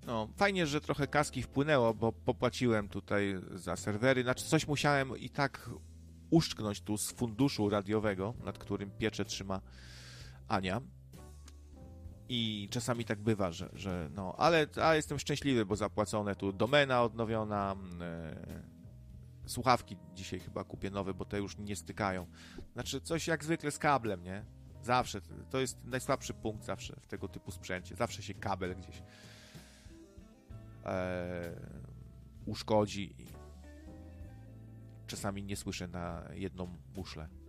No, fajnie, że trochę kaski wpłynęło, bo popłaciłem tutaj za serwery. Znaczy, coś musiałem i tak uszczknąć tu z funduszu radiowego, nad którym pieczę trzyma Ania. I czasami tak bywa, że no, ale jestem szczęśliwy, bo zapłacone tu domena odnowiona, słuchawki dzisiaj chyba kupię nowe, bo te już nie stykają. Znaczy, coś jak zwykle z kablem, nie? Zawsze, to jest najsłabszy punkt zawsze w tego typu sprzęcie. Zawsze się kabel gdzieś uszkodzi i czasami nie słyszę na jedną muszlę.